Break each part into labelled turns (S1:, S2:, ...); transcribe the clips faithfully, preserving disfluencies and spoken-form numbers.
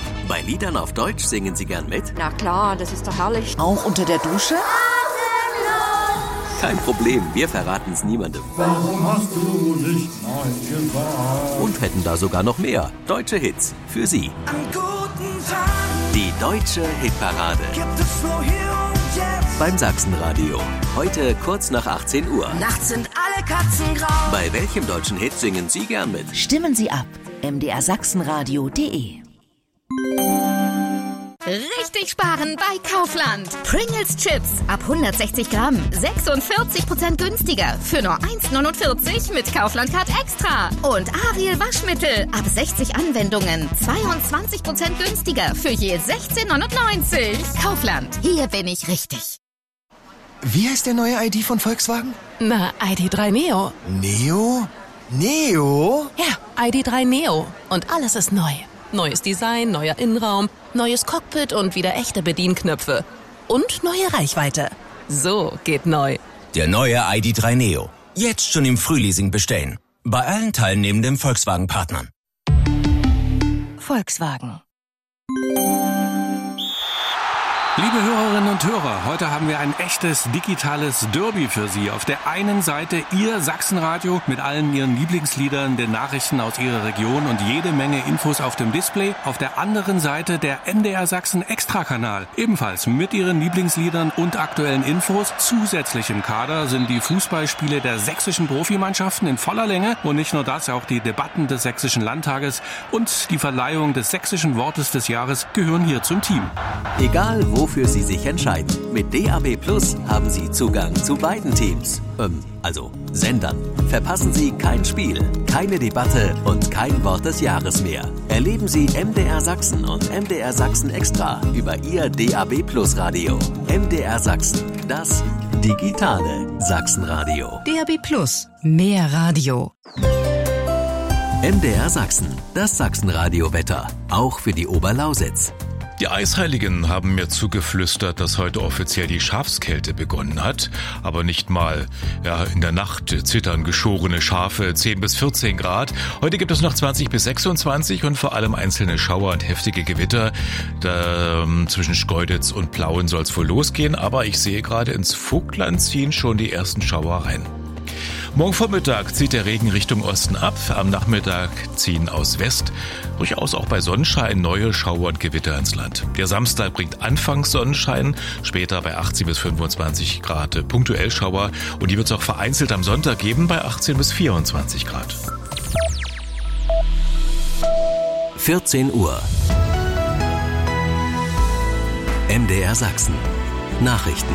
S1: Bei Liedern auf Deutsch singen Sie gern mit?
S2: Na klar, das ist doch herrlich.
S3: Auch unter der Dusche?
S1: Kein Problem, wir verraten es niemandem.
S4: Warum hast du nicht Nein gesagt?
S1: Und hätten da sogar noch mehr deutsche Hits für Sie.
S5: An guten Tagen
S1: Die Deutsche Hitparade
S5: gibt es nur hier und jetzt.
S1: beim Sachsenradio. Heute kurz nach achtzehn Uhr.
S5: Nachts sind alle Katzen grau.
S1: Bei welchem deutschen Hit singen Sie gern mit?
S3: Stimmen Sie ab. m d r sachsenradio punkt d e
S6: Richtig sparen bei Kaufland. Pringles Chips ab hundertsechzig Gramm. sechsundvierzig Prozent günstiger. Für nur eins neunundvierzig mit Kaufland Card Extra. Und Ariel Waschmittel ab sechzig Anwendungen. zweiundzwanzig Prozent günstiger. Für je sechzehn neunundneunzig. Kaufland. Hier bin ich richtig.
S7: Wie heißt der neue I D von Volkswagen?
S8: Na, I D drei Neo.
S7: Neo? Neo?
S8: Ja, I D drei Neo. Und alles ist neu. Neues Design, neuer Innenraum, neues Cockpit und wieder echte Bedienknöpfe. Und neue Reichweite. So geht neu.
S9: Der neue I D drei Neo. Jetzt schon im Frühleasing bestellen. Bei allen teilnehmenden Volkswagen-Partnern.
S3: Volkswagen.
S10: Liebe Hörerinnen und Hörer, heute haben wir ein echtes digitales Derby für Sie. Auf der einen Seite Ihr Sachsenradio mit allen Ihren Lieblingsliedern, den Nachrichten aus Ihrer Region und jede Menge Infos auf dem Display. Auf der anderen Seite der M D R Sachsen Extra-Kanal. Ebenfalls mit Ihren Lieblingsliedern und aktuellen Infos. Zusätzlich im Kader sind die Fußballspiele der sächsischen Profimannschaften in voller Länge. Und nicht nur das, auch die Debatten des Sächsischen Landtages und die Verleihung des sächsischen Wortes des Jahres gehören hier zum Team.
S1: Egal wofür Sie sich entscheiden, mit D A B Plus haben Sie Zugang zu beiden Teams. Ähm, also Sendern. Verpassen Sie kein Spiel, keine Debatte und kein Wort des Jahres mehr. Erleben Sie M D R Sachsen und M D R Sachsen Extra über Ihr D A B Plus Radio. M D R Sachsen, das digitale Sachsenradio.
S2: D A B Plus, mehr Radio.
S1: M D R Sachsen, das Sachsenradio-Wetter, auch für die Oberlausitz.
S11: Die Eisheiligen haben mir zugeflüstert, dass heute offiziell die Schafskälte begonnen hat. Aber nicht mal, ja, in der Nacht zittern geschorene Schafe, zehn bis vierzehn Grad. Heute gibt es noch zwanzig bis sechsundzwanzig und vor allem einzelne Schauer und heftige Gewitter. Da, ähm, zwischen Schkeuditz und Plauen soll es wohl losgehen. Aber ich sehe gerade, ins Vogtland ziehen schon die ersten Schauer rein. Morgen Vormittag zieht der Regen Richtung Osten ab. Am Nachmittag ziehen aus West durchaus auch bei Sonnenschein neue Schauer und Gewitter ins Land. Der Samstag bringt anfangs Sonnenschein, später bei achtzehn bis fünfundzwanzig Grad punktuell Schauer. Und die wird es auch vereinzelt am Sonntag geben bei achtzehn bis vierundzwanzig Grad.
S1: vierzehn Uhr. M D R Sachsen. Nachrichten.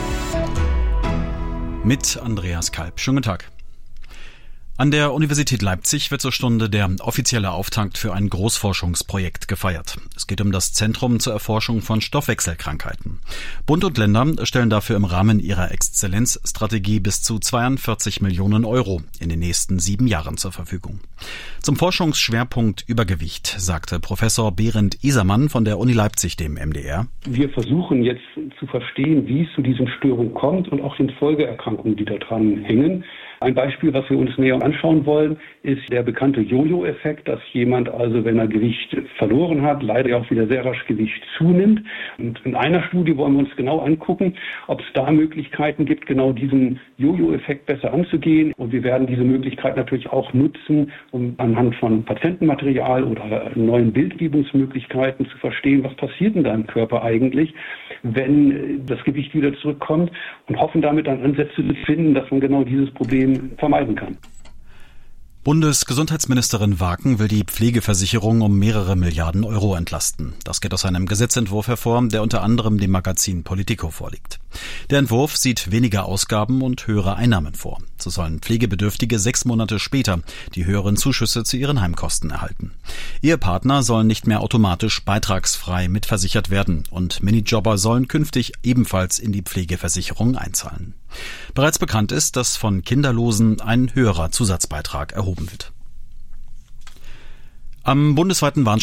S12: Mit Andreas Kalb. Schönen guten Tag. An der Universität Leipzig wird zur Stunde der offizielle Auftakt für ein Großforschungsprojekt gefeiert. Es geht um das Zentrum zur Erforschung von Stoffwechselkrankheiten. Bund und Länder stellen dafür im Rahmen ihrer Exzellenzstrategie bis zu zweiundvierzig Millionen Euro in den nächsten sieben Jahren zur Verfügung. Zum Forschungsschwerpunkt Übergewicht sagte Professor Berend Isermann von der Uni Leipzig dem M D R.
S13: Wir versuchen jetzt zu verstehen, wie es zu diesen Störungen kommt und auch den Folgeerkrankungen, die da dran hängen. Ein Beispiel, was wir uns näher anschauen wollen, ist der bekannte Jojo-Effekt, dass jemand also, wenn er Gewicht verloren hat, leider auch wieder sehr rasch Gewicht zunimmt. Und in einer Studie wollen wir uns genau angucken, ob es da Möglichkeiten gibt, genau diesen Jojo-Effekt besser anzugehen. Und wir werden diese Möglichkeit natürlich auch nutzen, um anhand von Patientenmaterial oder neuen Bildgebungsmöglichkeiten zu verstehen, was passiert in deinem Körper eigentlich, wenn das Gewicht wieder zurückkommt, und hoffen damit dann Ansätze zu finden, dass man genau dieses Problem vermeiden kann.
S12: Bundesgesundheitsministerin Waken will die Pflegeversicherung um mehrere Milliarden Euro entlasten. Das geht aus einem Gesetzentwurf hervor, der unter anderem dem Magazin Politico vorliegt. Der Entwurf sieht weniger Ausgaben und höhere Einnahmen vor. So sollen Pflegebedürftige sechs Monate später die höheren Zuschüsse zu ihren Heimkosten erhalten. Ehepartner sollen nicht mehr automatisch beitragsfrei mitversichert werden und Minijobber sollen künftig ebenfalls in die Pflegeversicherung einzahlen. Bereits bekannt ist, dass von Kinderlosen ein höherer Zusatzbeitrag erhoben wird. Am bundesweiten Warnstreik